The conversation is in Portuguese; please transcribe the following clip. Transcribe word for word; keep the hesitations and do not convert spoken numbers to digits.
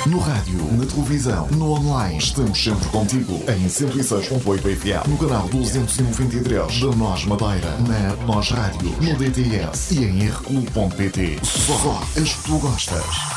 No rádio, na televisão, no online, estamos sempre contigo. Em cento e seis ponto oito F M, no canal duzentos e noventa e três da Nós Madeira, na Nós Rádio, no D T S e em r q ponto p t. Só as que tu gostas.